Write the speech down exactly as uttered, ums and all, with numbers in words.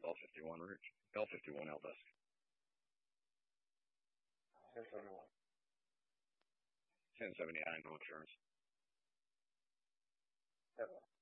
L fifty-one, Rich. L fifty-one L desk. ten seventy-one. ten seventy-nine, no insurance. Yep.